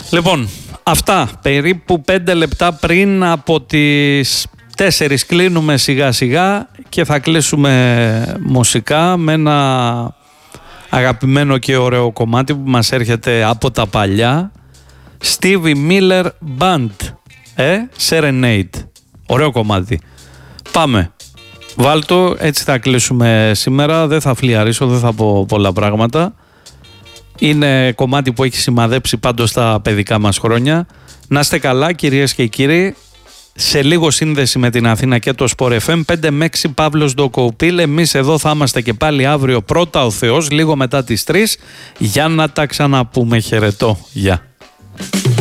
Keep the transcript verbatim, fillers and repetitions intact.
Λοιπόν, αυτά περίπου πέντε λεπτά πριν από τις τέσσερις κλείνουμε σιγά σιγά και θα κλείσουμε μουσικά με ένα αγαπημένο και ωραίο κομμάτι που μας έρχεται από τα παλιά. Stevie Miller Band, ε, Serenade. Ωραίο κομμάτι. Πάμε. Βάλτο, έτσι θα κλείσουμε σήμερα. Δεν θα φλιαρίσω, δεν θα πω πολλά πράγματα. Είναι κομμάτι που έχει σημαδέψει πάντως τα παιδικά μας χρόνια. Να είστε καλά κυρίες και κύριοι. Σε λίγο σύνδεση με την Αθήνα και το Sport εφ εμ. πέντε με έξι Παύλος Ντοκοπίλ. Εμείς εδώ θα είμαστε και πάλι αύριο πρώτα ο Θεός, λίγο μετά τις τρεις, για να τα ξαναπούμε. Χαιρετώ. Γεια.